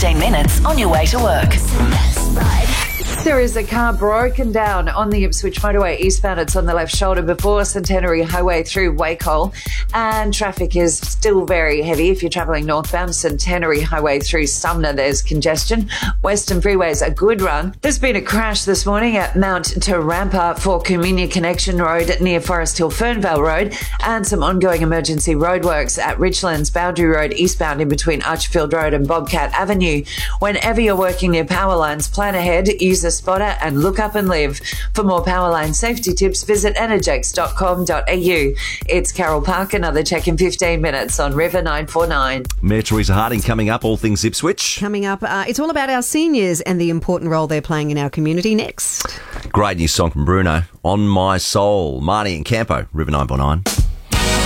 15 minutes on your way to work. There is a car broken down on the Ipswich motorway eastbound. It's on the left shoulder before Centenary Highway through Wacol, and traffic is still very heavy if you're travelling northbound. Centenary Highway through Sumner, there's congestion. Western Freeway's a good run. There's been a crash this morning at Mount Tarampa for Communia Connection Road near Forest Hill Fernvale Road, and some ongoing emergency roadworks at Richlands Boundary Road eastbound in between Archfield Road and Bobcat Avenue. Whenever you're working near power lines, plan ahead, use a spotter and look up and live. For more Powerline safety tips, visit energex.com.au. It's Carol Park, another check in 15 minutes on River 949. Mayor Teresa Harding coming up, all things Ipswich. Coming up, it's all about our seniors and the important role they're playing in our community next. Great new song from Bruno, On My Soul. Marnie and Campo, River 949.